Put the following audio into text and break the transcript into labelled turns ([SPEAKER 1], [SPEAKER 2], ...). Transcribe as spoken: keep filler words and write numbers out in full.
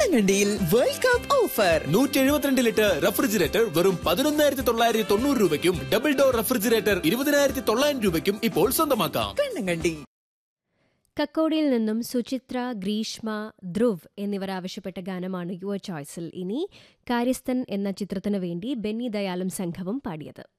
[SPEAKER 1] കണ്ണങ്കണ്ടിയിൽ world cup offer
[SPEAKER 2] നൂറ്റി എഴുപത്തിരണ്ട് litre refrigerator വെറും പതിനൊന്നായിരത്തി തൊള്ളായിരത്തി തൊണ്ണൂറ് രൂപയ്ക്കും ഡബിൾ ഡോർ റെഫ്രിജറേറ്റർ ഇരുപതിനായിരത്തി തൊള്ളായിരം രൂപയ്ക്കും ഇപ്പോൾ സ്വന്തമാക്കാം.
[SPEAKER 1] കണ്ണങ്കണ്ടി.
[SPEAKER 3] കക്കോടിയിൽ നിന്നും സുചിത്ര, ഗ്രീഷ്മ, ധ്രുവ് എന്നിവർ ആവശ്യപ്പെട്ട ഗാനമാണ് യുവർ ചോയ്സിൽ. ഇനി കാര്യസ്ഥൻ എന്ന ചിത്രത്തിനു വേണ്ടി ബെന്നി ദയാലും സംഘവും പാടിയത്.